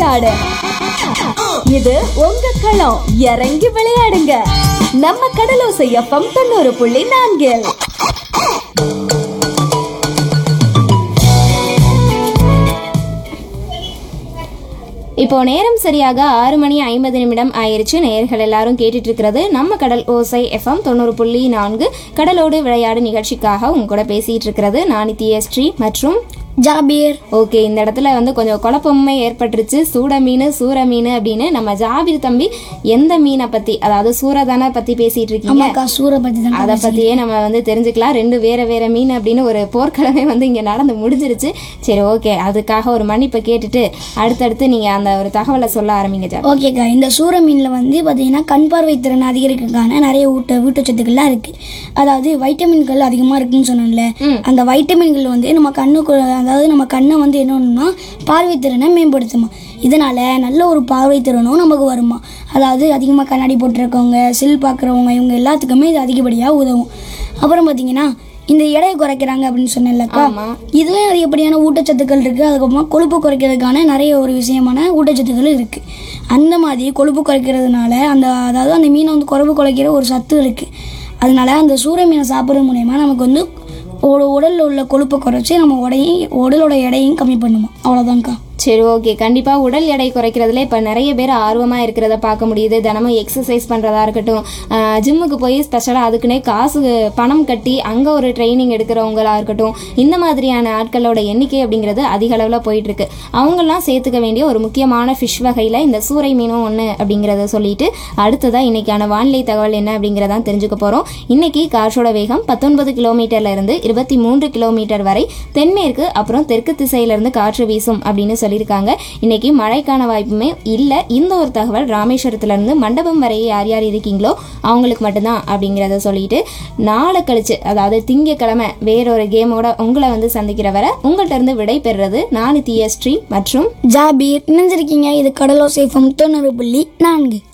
விளையாடு. இது உங்க களம், இறங்கி விளையாடுங்க. நம்ம கடலோசை எஃப்எம் 90.4. இப்போ நேரம் சரியாக 6:50 ஆயிருச்சு. நேயர்கள் எல்லாரும் கேட்டுட்டு இருக்கிறது நம்ம கடல் ஓசை எஃப்எம் 90.4 கடலோடு விளையாடு நிகழ்ச்சிக்காக உங்க கூட பேசிட்டு இருக்கிறது நான் நித்யஸ்ரீ மற்றும் ஜாபீர். ஓகே, இந்த இடத்துல கொஞ்சம் குழப்பமே ஏற்பட்டுருச்சு. சூட மீன் சூற மீன் அப்படின்னு நம்ம ஜாபீர் தம்பி எந்த மீனை பத்தி, அதாவது சூறதான பத்தி பேசிட்டு இருக்கீங்க. அதை பத்தியே நம்ம தெரிஞ்சுக்கலாம். ரெண்டு வேற வேற மீன் அப்படின்னு ஒரு போர்க்களமே இங்க நடந்து முடிஞ்சிருச்சு. சரி, ஓகே, அதுக்காக ஒரு மன்னிப்பை கேட்டுட்டு அடுத்தடுத்து நீங்க அந்த ஒரு தகவலை சொல்ல ஆரம்பிங்க ஜாபீர். ஓகேக்கா, இந்த சூற மீன்ல பாத்தீங்கன்னா கண் பார்வை திறன் அதிகரிக்கிறதுக்கான நிறைய ஊட்டச்சத்துக்கள்லாம் இருக்கு. அதாவது வைட்டமின்கள் அதிகமா இருக்குன்னு சொன்னோம்ல, அந்த வைட்டமின்கள் நம்ம கண்ணுக்கு, அதாவது நம்ம கண்ணை என்னன்னா பார்வை திறனை மேம்படுத்துமா. இதனால நல்ல ஒரு பார்வை திறனும் நமக்கு வருமா. அதாவது அதிகமாக கண்ணாடி போட்டிருக்கவங்க, சில் பார்க்குறவங்க, இவங்க எல்லாத்துக்குமே இது அதிகப்படியாக உதவும். அப்புறம் பார்த்தீங்கன்னா இந்த எடையை குறைக்கிறாங்க அப்படின்னு சொன்னேன்லக்கா, இதுலேயும் அதிகப்படியான ஊட்டச்சத்துக்கள் இருக்குது. அதுக்கப்புறமா கொழுப்பு குறைக்கிறதுக்கான நிறைய ஒரு விஷயமான ஊட்டச்சத்துக்கள் இருக்குது. அந்த மாதிரி கொழுப்பு குறைக்கிறதுனால அதாவது அந்த மீனை கொழுப்பு குறைக்கிற ஒரு சத்து இருக்குது. அதனால அந்த சூறை மீனை சாப்பிட்றது மூலயமா நமக்கு உடலில் உள்ள கொழுப்பை குறைச்சி நம்ம உடலோட எடையும் கம்மி பண்ணுமா. அவ்வளோதான்க்கா. சரி, ஓகே. கண்டிப்பாக உடல் எடை குறைக்கிறதுல இப்போ நிறைய பேர் ஆர்வமாக இருக்கிறத பார்க்க முடியுது. தினமும் எக்ஸசைஸ் பண்ணுறதா இருக்கட்டும், ஜிம்முக்கு போய் ஸ்பெஷலாக அதுக்குன்னே பணம் கட்டி அங்கே ஒரு ட்ரைனிங் எடுக்கிறவங்களா இருக்கட்டும், இந்த மாதிரியான ஆட்களோட எண்ணிக்கை அப்படிங்கிறது அதிக அளவில் போயிட்டுருக்கு. அவங்கெல்லாம் சேர்த்துக்க வேண்டிய ஒரு முக்கியமான ஃபிஷ் வகையில் இந்த சூறை மீனும் ஒன்று அப்படிங்கிறத சொல்லிட்டு அடுத்ததாக இன்றைக்கான வானிலை தகவல் என்ன அப்படிங்கிறதான் தெரிஞ்சுக்க போகிறோம். இன்றைக்கி காற்றோட வேகம் 19 கிலோமீட்டர்லேருந்து 23 கிலோமீட்டர் வரை தென்மேற்கு அப்புறம் தெற்கு திசையிலேருந்து காற்று வீசும் அப்படின்னு சொல்லியிருக்காங்க. இன்னைக்கு மழைக்கான வாய்ப்புமே இல்லை. இந்த ஒரு தகவல் ராமேஸ்வரத்துல இருந்து மண்டபம் வரை யார் யார் இருக்கீங்களோ அவங்களுக்கு மட்டும்தான் அப்படிங்கிறத சொல்லிட்டு, நாளை கழிச்சு அதாவது திங்கக்கிழமை வேறொரு கேமோட உங்களை சந்திக்கிற வரை உங்கள்கிட்ட இருந்து விடை பெறுறது நான் நித்யஸ்ரீ மற்றும் ஜாபீர். இணைஞ்சிருக்கீங்க இது கடலோசை எஃப்எம் 90.4.